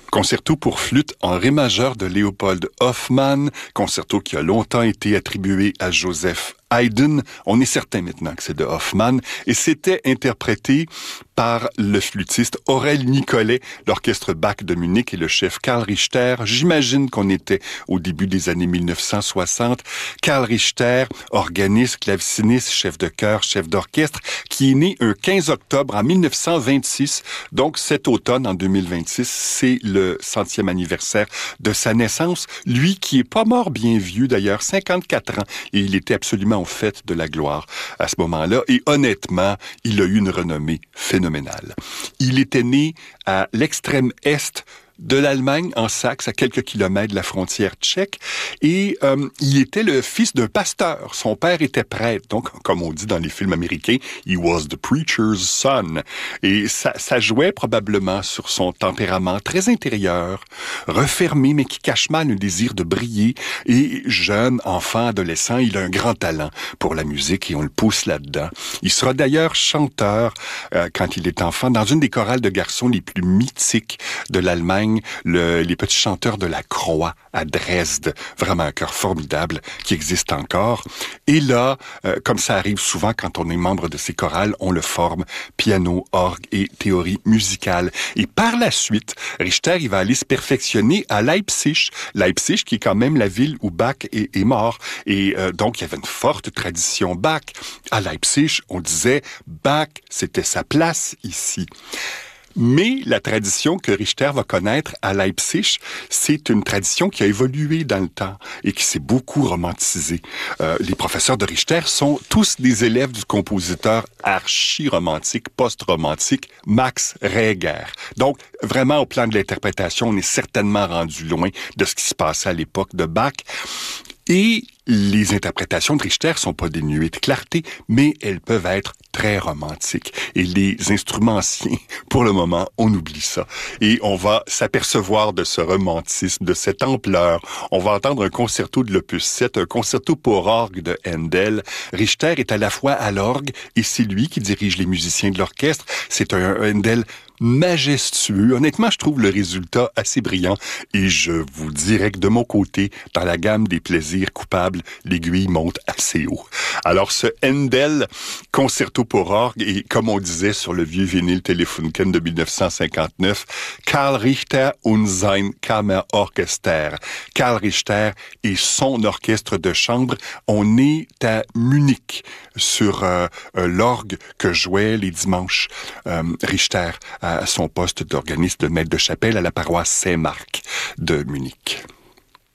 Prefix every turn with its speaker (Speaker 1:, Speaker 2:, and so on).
Speaker 1: Concerto pour flûte en ré majeur de Leopold Hoffmann, concerto qui a longtemps été attribué à Joseph Haydn. On est certain maintenant que c'est de Hoffmann et c'était interprété par le flûtiste Aurel Nicolet, l'orchestre Bach de Munich et le chef Karl Richter. J'imagine qu'on était au début des années 1960. Karl Richter, organiste, claveciniste, chef de chœur, chef d'orchestre, qui est né un 15 octobre en 1926. Donc cet automne, en 2026, c'est le 100e anniversaire de sa naissance. Lui qui est pas mort bien vieux d'ailleurs, 54 ans, et il était absolument au fait de la gloire à ce moment-là. Et honnêtement, il a eu une renommée phénoménale. Il était né à l'extrême est de l'Allemagne, en Saxe, à quelques kilomètres de la frontière tchèque. Et il était le fils d'un pasteur. Son père était prêtre. Donc, comme on dit dans les films américains, he was the preacher's son. Et ça jouait probablement sur son tempérament très intérieur, refermé, mais qui cache mal un désir de briller. Et jeune, enfant, adolescent, il a un grand talent pour la musique et on le pousse là-dedans. Il sera d'ailleurs chanteur quand il est enfant dans une des chorales de garçons les plus mythiques de l'Allemagne, les petits chanteurs de la Croix à Dresde. Vraiment un chœur formidable qui existe encore. Et là, comme ça arrive souvent quand on est membre de ces chorales, on le forme piano, orgue et théorie musicale. Et par la suite, Richter, il va aller se perfectionner à Leipzig. Leipzig, qui est quand même la ville où Bach est mort. Et donc, il y avait une forte tradition Bach. À Leipzig, on disait Bach, c'était sa place ici. Mais la tradition que Richter va connaître à Leipzig, c'est une tradition qui a évolué dans le temps et qui s'est beaucoup romantisée. Les professeurs de Richter sont tous des élèves du compositeur archi-romantique, post-romantique, Max Reger. Donc, vraiment, au plan de l'interprétation, on est certainement rendu loin de ce qui se passait à l'époque de Bach. Et les interprétations de Richter sont pas dénuées de clarté, mais elles peuvent être très romantiques. Et les instruments anciens, pour le moment, on oublie ça. Et on va s'apercevoir de ce romantisme, de cette ampleur. On va entendre un concerto de l'opus 7, un concerto pour orgue de Handel. Richter est à la fois à l'orgue et c'est lui qui dirige les musiciens de l'orchestre. C'est un Handel majestueux. Honnêtement, je trouve le résultat assez brillant et je vous dirais que de mon côté, dans la gamme des plaisirs coupables, l'aiguille monte assez haut. Alors, ce Handel concerto pour orgue et comme on disait sur le vieux vinyle Telefunken de 1959, Karl Richter und sein Kammerorchester. Karl Richter et son orchestre de chambre. On est à Munich sur l'orgue que jouait les dimanches Richter à son poste d'organiste de maître de chapelle à la paroisse Saint-Marc de Munich.